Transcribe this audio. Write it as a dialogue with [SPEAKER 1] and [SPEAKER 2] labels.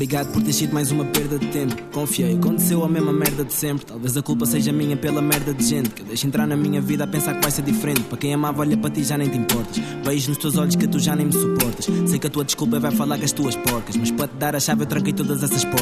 [SPEAKER 1] Obrigado por ter sido mais uma perda de tempo. Confiei, aconteceu a mesma merda de sempre. Talvez a culpa seja minha pela merda de gente que eu deixo entrar na minha vida a pensar que vai ser diferente. Para quem amava olha para ti já nem te importas. Vejo nos teus olhos que tu já nem me suportas. Sei que a tua desculpa vai falar com as tuas porcas, mas para te dar a chave eu tranquei todas essas portas.